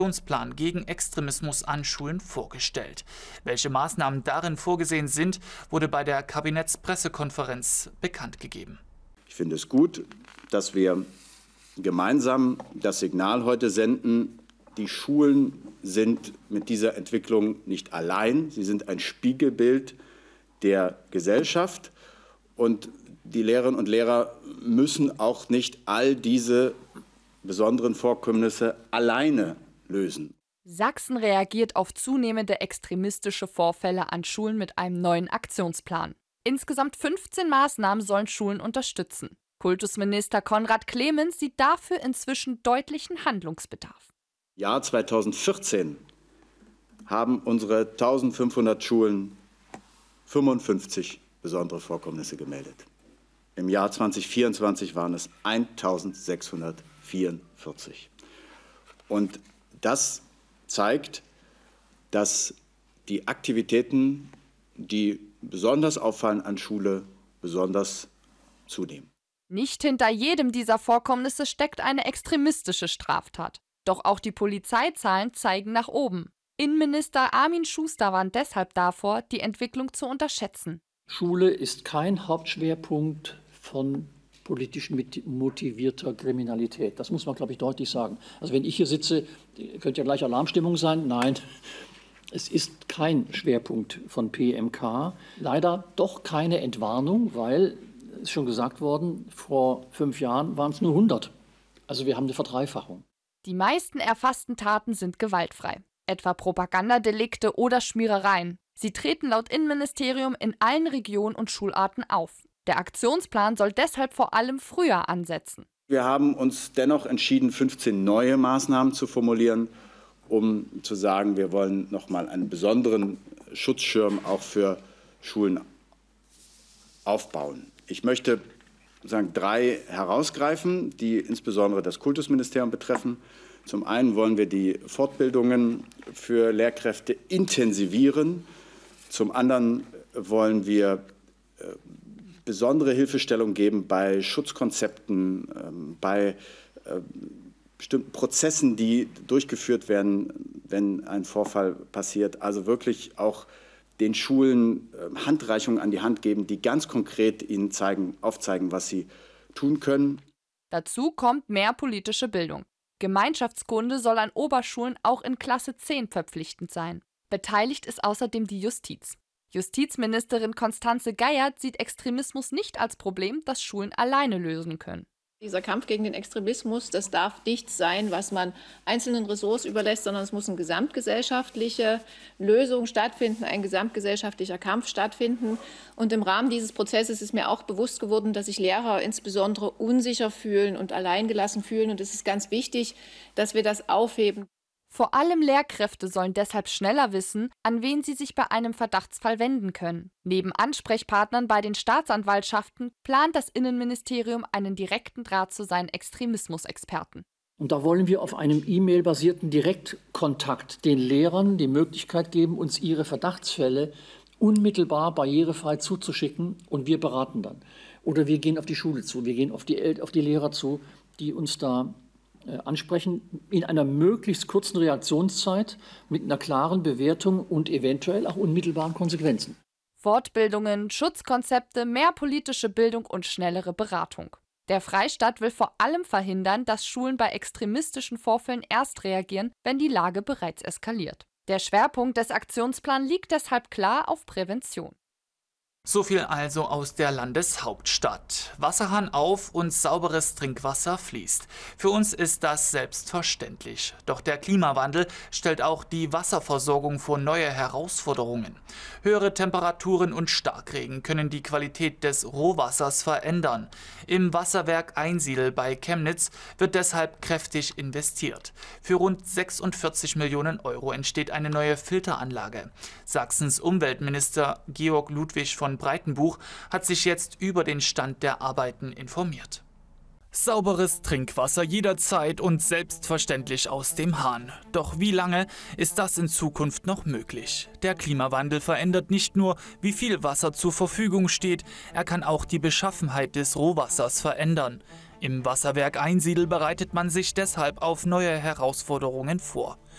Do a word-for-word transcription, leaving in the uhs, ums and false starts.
Aktionsplan gegen Extremismus an Schulen vorgestellt. Welche Maßnahmen darin vorgesehen sind, wurde bei der Kabinettspressekonferenz bekannt gegeben. Ich finde es gut, dass wir gemeinsam das Signal heute senden, die Schulen sind mit dieser Entwicklung nicht allein. Sie sind ein Spiegelbild der Gesellschaft. Und die Lehrerinnen und Lehrer müssen auch nicht all diese besonderen Vorkommnisse alleine lösen. Sachsen reagiert auf zunehmende extremistische Vorfälle an Schulen mit einem neuen Aktionsplan. Insgesamt fünfzehn Maßnahmen sollen Schulen unterstützen. Kultusminister Konrad Clemens sieht dafür inzwischen deutlichen Handlungsbedarf. Im Jahr zweitausendvierzehn haben unsere eintausendfünfhundert Schulen fünfundfünfzig besondere Vorkommnisse gemeldet. Im Jahr zweitausendvierundzwanzig waren es eintausendsechshundertvierundvierzig. Und das zeigt, dass die Aktivitäten, die besonders auffallen an Schule, besonders zunehmen. Nicht hinter jedem dieser Vorkommnisse steckt eine extremistische Straftat. Doch auch die Polizeizahlen zeigen nach oben. Innenminister Armin Schuster warnt deshalb davor, die Entwicklung zu unterschätzen. Schule ist kein Hauptschwerpunkt von politisch motivierter Kriminalität. Das muss man, glaube ich, deutlich sagen. Also wenn ich hier sitze, könnte ja gleich Alarmstimmung sein. Nein, es ist kein Schwerpunkt von P M K. Leider doch keine Entwarnung, weil, es ist schon gesagt worden, vor fünf Jahren waren es nur hundert. Also wir haben eine Verdreifachung. Die meisten erfassten Taten sind gewaltfrei, etwa Propagandadelikte oder Schmierereien. Sie treten laut Innenministerium in allen Regionen und Schularten auf. Der Aktionsplan soll deshalb vor allem früher ansetzen. Wir haben uns dennoch entschieden, fünfzehn neue Maßnahmen zu formulieren, um zu sagen, wir wollen noch mal einen besonderen Schutzschirm auch für Schulen aufbauen. Ich möchte sagen, drei herausgreifen, die insbesondere das Kultusministerium betreffen. Zum einen wollen wir die Fortbildungen für Lehrkräfte intensivieren. Zum anderen wollen wir äh, besondere Hilfestellung geben bei Schutzkonzepten, äh, bei äh, bestimmten Prozessen, die durchgeführt werden, wenn ein Vorfall passiert. Also wirklich auch den Schulen äh, Handreichungen an die Hand geben, die ganz konkret ihnen zeigen, aufzeigen, was sie tun können. Dazu kommt mehr politische Bildung. Gemeinschaftskunde soll an Oberschulen auch in Klasse zehn verpflichtend sein. Beteiligt ist außerdem die Justiz. Justizministerin Constanze Geiert sieht Extremismus nicht als Problem, das Schulen alleine lösen können. Dieser Kampf gegen den Extremismus, das darf nichts sein, was man einzelnen Ressorts überlässt, sondern es muss eine gesamtgesellschaftliche Lösung stattfinden, ein gesamtgesellschaftlicher Kampf stattfinden. Und im Rahmen dieses Prozesses ist mir auch bewusst geworden, dass sich Lehrer insbesondere unsicher fühlen und alleingelassen fühlen. Und es ist ganz wichtig, dass wir das aufheben. Vor allem Lehrkräfte sollen deshalb schneller wissen, an wen sie sich bei einem Verdachtsfall wenden können. Neben Ansprechpartnern bei den Staatsanwaltschaften plant das Innenministerium einen direkten Draht zu seinen Extremismusexperten. Und da wollen wir auf einem E-Mail-basierten Direktkontakt den Lehrern die Möglichkeit geben, uns ihre Verdachtsfälle unmittelbar barrierefrei zuzuschicken, und wir beraten dann. Oder wir gehen auf die Schule zu, wir gehen auf die, El- auf die Lehrer zu, die uns da ansprechen, in einer möglichst kurzen Reaktionszeit mit einer klaren Bewertung und eventuell auch unmittelbaren Konsequenzen. Fortbildungen, Schutzkonzepte, mehr politische Bildung und schnellere Beratung. Der Freistaat will vor allem verhindern, dass Schulen bei extremistischen Vorfällen erst reagieren, wenn die Lage bereits eskaliert. Der Schwerpunkt des Aktionsplans liegt deshalb klar auf Prävention. So viel also aus der Landeshauptstadt. Wasserhahn auf und sauberes Trinkwasser fließt. Für uns ist das selbstverständlich. Doch der Klimawandel stellt auch die Wasserversorgung vor neue Herausforderungen. Höhere Temperaturen und Starkregen können die Qualität des Rohwassers verändern. Im Wasserwerk Einsiedl bei Chemnitz wird deshalb kräftig investiert. Für rund sechsundvierzig Millionen Euro entsteht eine neue Filteranlage. Sachsens Umweltminister Georg Ludwig von Breitenbuch hat sich jetzt über den Stand der Arbeiten informiert. Sauberes Trinkwasser jederzeit und selbstverständlich aus dem Hahn. Doch wie lange ist das in Zukunft noch möglich? Der Klimawandel verändert nicht nur, wie viel Wasser zur Verfügung steht, er kann auch die Beschaffenheit des Rohwassers verändern. Im Wasserwerk Einsiedl bereitet man sich deshalb auf neue Herausforderungen vor.